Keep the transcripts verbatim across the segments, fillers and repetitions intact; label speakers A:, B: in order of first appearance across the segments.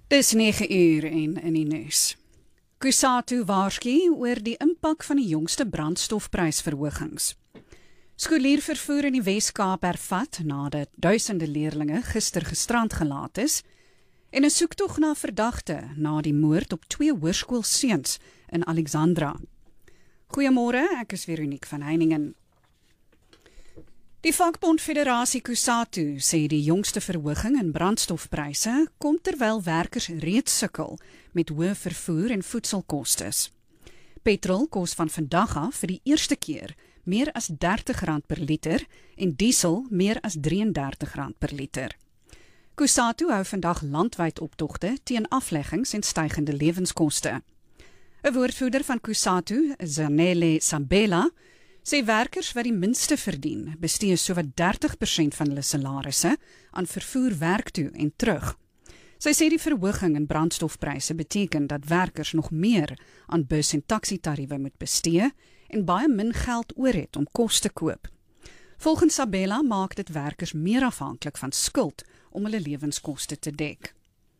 A: Dis nege uur en in die nuus. Kusatu waarsku oor die impak van die jongste brandstofprysverhogings. Skoliervervoer in die Wes-Kaap hervat nadat duisende leerlinge gister gestrand gelaat is en 'n soektog na verdagte na die moord op twee hoërskoolseuns in Alexandra. Goeiemôre, ek is Veronique van Heiningen. Die vakbond Federasie Kusatu sê die jongste verhoging in brandstofpryse kom terwyl werkers reeds sukkel met hoë vervoer en voedselkostes. Petrol kos van vandag af vir die eerste keer meer as dertig rand per liter en diesel meer as drieëndertig rand per liter. Kusatu hou vandag landwyd optogte teen afleggings en stygende lewenskoste. 'n Woordvoerder van Kusatu, Zanele Sambela, sê werkers wat die minste verdien, bestee sowat dertig persent van hulle salarisse aan vervoer werk toe en terug. Sy sê die verhoging in brandstofpryse beteken dat werkers nog meer aan bus- en taksitariewe moet bestee en baie min geld oor het om kos te koop. Volgens Sabela maak dit werkers meer afhanklik van skuld om hulle lewenskoste te dek.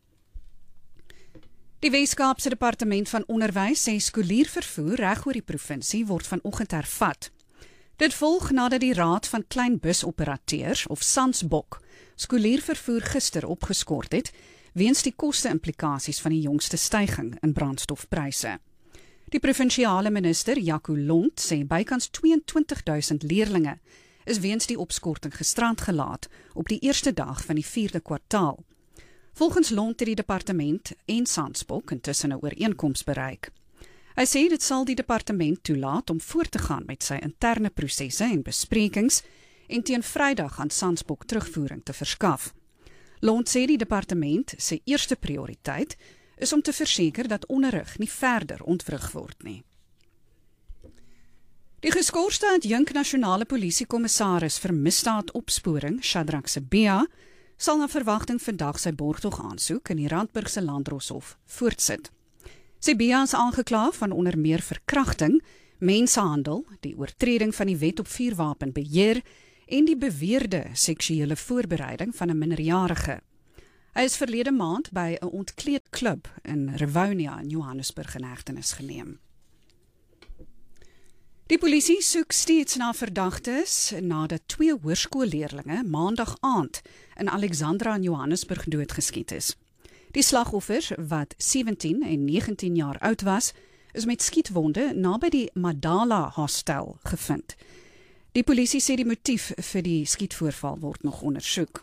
A: Die Wes-Kaapse Departement van Onderwys sê skoliervervoer reg oor die provinsie word vanoggend hervat. Dit volg nadat die Raad van Klein Busoperateurs, of SANSBOK, skoliervervoer gister opgeskort het, weens die koste-implikasies van die jongste styging in brandstofpryse. Die provinsiale minister, Jaco Lont, sê bykans tweeëntwintig duisend leerlinge is weens die opskorting gestrand gelaat op die eerste dag van die vierde kwartaal. Volgens Lont het die departement en SANSBOK intussen 'n ooreenkoms bereik. Hy sê dit sal die departement toelaat om voort te gaan met sy interne prosesse en besprekings en teen Vrydag aan SANSBOK terugvoering te verskaf. Lont sê die departement se eerste prioriteit is om te verseker dat onderrig nie verder ontwrig word nie. Die geskorste adjunk nasionale polisiekommissaris vir misdaadopsporing, Shadrack Sibiya, sal na verwagting vandag sy borgtog aansoek in die Randburgse Landdroshof voortsit. Sibiya is aangekla van onder meer verkrachting, mensenhandel, die oortreding van die wet op vuurwapenbeheer en die beweerde seksuele voorbereiding van 'n minderjarige. Hy is verlede maand by 'n ontkleedklub in Rivonia in Johannesburg in hegtenis geneem. Die polisie soek steeds na verdagtes nadat twee hoërskoolleerlinge maandag aand in Alexandra in Johannesburg doodgeskiet is. Die slagoffers, wat sewentien en negentien jaar oud was, is met skietwonde naby die Madala Hostel gevind. Die polisie sê die motief vir die skietvoorval word nog ondersoek.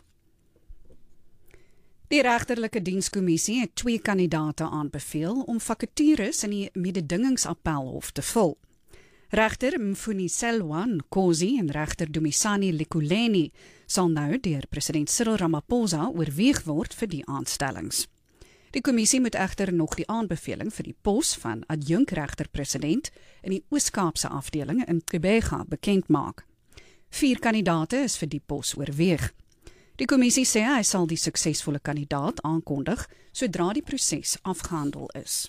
A: Die regterlike dienskommissie het twee kandidate aanbeveel om vakatures in die mededingingsappelhof te vul. Regter Mfuniselwa Nkosi en regter Dumisani Likuleni sal nou deur president Cyril Ramaphosa oorweeg word vir die aanstellings. Die kommissie moet egter nog die aanbeveling vir die pos van adjunkregter-president in die Oos-Kaapse afdeling in Gqeberha bekend maak. Vier kandidate is vir die pos oorweeg. Die kommissie sê hy sal die suksesvolle kandidaat aankondig sodra die proses afgehandel is.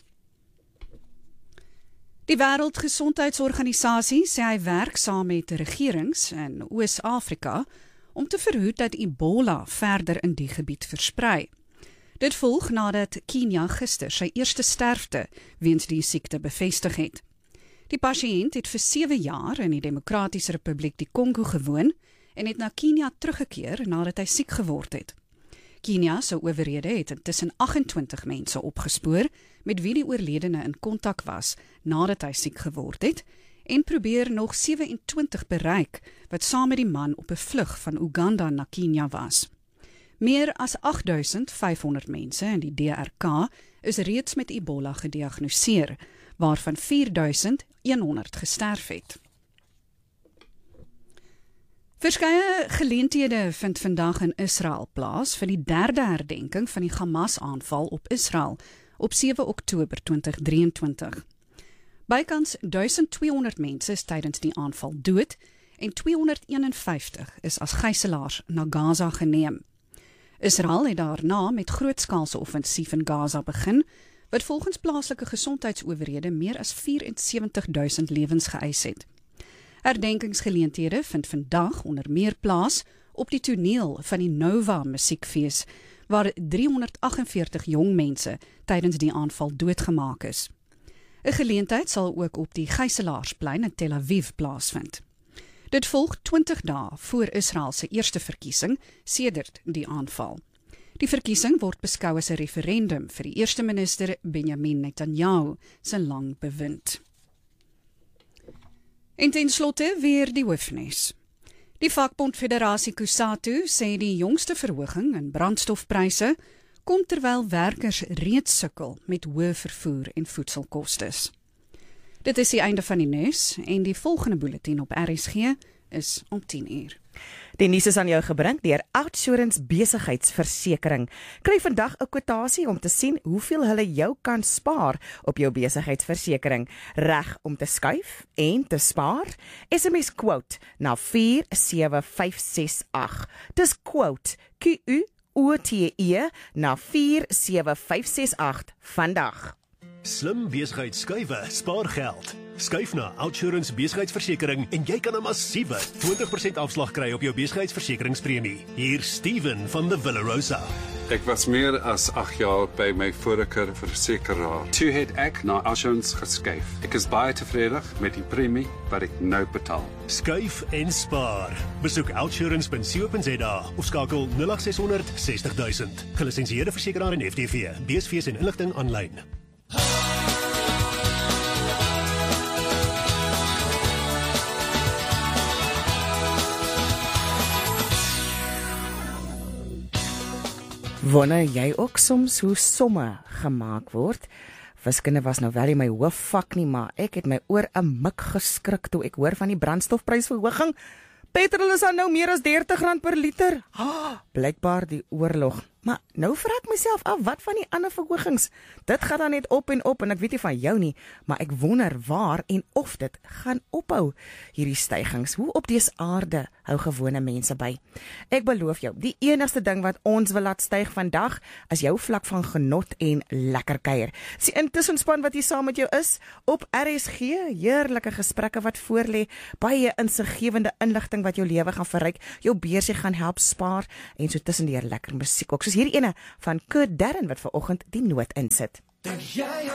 A: Die Wêreldgesondheidsorganisasie sê hy werk saam met regerings in Oos-Afrika om te verhoed dat Ebola verder in die gebied versprei. Dit volg nadat Kenia gister sy eerste sterfte weens die siekte bevestig het. Die pasiënt het vir sewe jaar in die Demokratiese Republiek die Kongo gewoon en het na Kenia teruggekeer nadat hy siek geword het. Kenia se owerhede het intussen agt-en-twintig mense opgespoor met wie die oorledene in kontak was nadat hy siek geword het en probeer nog sewe-en-twintig bereik wat saam met die man op 'n vlug van Uganda na Kenia was. Meer as agt duisend vyfhonderd mense in die D R K is reeds met Ebola gediagnoseer, waarvan vier duisend honderd gesterf het. Verskeie geleenthede vind vandag in Israel plaas vir die derde herdenking van die Hamas-aanval op Israel op sewe Oktober tweeduisend drieëntwintig. Bykans duisend tweehonderd mense is tydens die aanval dood en tweehonderdeenenvyftig is as gijslaars na Gaza geneem. Israel het daarna met grootskaalse offensief in Gaza begin, wat volgens plaaslike gesondheidsowerhede meer as vierentsewentig duisend lewens geëis het. Herdenkingsgeleenthede vind vandag onder meer plaas op die toneel van die Nova musiekfees, waar driehonderdagtenveertig jong mense tydens die aanval doodgemaak is. 'n Geleentheid sal ook op die Gijslaarsplein in Tel Aviv plaasvind. Dit volg twintig dae voor Israel se eerste verkiesing sedert die aanval. Die verkiesing word beskou as 'n referendum vir die eerste minister Benjamin Netanyahu se lang bewind. En ten slotte weer die hoofnuus. Die vakbond Federasie Kusatu sê die jongste verhoging in brandstofpryse kom terwyl werkers reeds sukkel met hoë vervoer en voedselkostes. Dit is die einde van die nuus en die volgende bulletin op R S G is om tien uur.
B: Die nuus is aan jou gebring deur Outsurance Besigheidsversekering. Kry vandag 'n kwotasie om te sien hoeveel hulle jou kan spaar op jou besigheidsversekering. Reg om te skuif en te spaar? S M S quote na vier sewe vyf ses agt. Dis quote Q U O T E na vier sewe vyf ses agt vandag.
C: Slim besigheid skuiwe spaar geld. Skuif na Outsurance Besigheidsversekering en jy kan 'n massiewe twintig persent afslag kry op jou besigheidsversekeringspremie. Hier Steven van the Villa Rosa.
D: Ek was meer as agt jaar by my vorige versekeraar. Toe het ek na Outsurance geskuif. Ek is baie tevrede met die premie wat ek nou betaal.
C: Skuif en spaar. Besoek outsurance punt co punt za of skakel nul agt ses honderd sestig duisend. Gelisensieerde versekeraar en F D V. B S V's en inligting aanlyn.
B: Wonder jy ook soms hoe somme gemaak word? Wiskunde was nou wel nie my hoofvak nie, maar ek het my oor 'n mik geskrik toe ek hoor van die brandstofprysverhoging. Petrol is aan nou meer as dertig rand per liter. Ah, blykbaar die oorlog. Maar nou vra ek myself af, wat van die ander verhogings? Dit gaan dan net op en op en ek weet nie van jou nie, maar ek wonder waar en of dit gaan ophou, hierdie stygings. Hoe op dese aarde hou gewone mense by? Ek beloof jou, die enigste ding wat ons wil laat styg vandag is jou vlak van genot en lekker kuier. Dis die intussenspan wat hier saam met jou is op R S G, heerlike gesprekke wat voorlê, baie insiggewende inligting wat jou lewe gaan verryk, jou beursie gaan help spaar en so tussendeur lekker musiek ook. Soos hierdie ene van Kurt Darren wat vanoggend die noot insit.